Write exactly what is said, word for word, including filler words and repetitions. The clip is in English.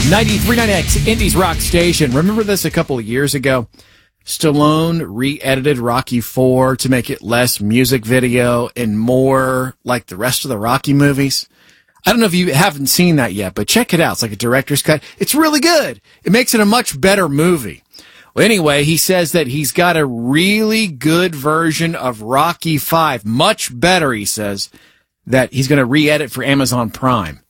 ninety-three point nine X, Indy's rock station. Remember this a couple of years ago? Stallone re-edited Rocky four to make it less music video and more like the rest of the Rocky movies. I don't know if you haven't seen that yet, but check it out. It's like a director's cut. It's really good. It makes it a much better movie. Well, anyway, he says that he's got a really good version of Rocky five. Much better, he says, that he's going to re-edit for Amazon Prime.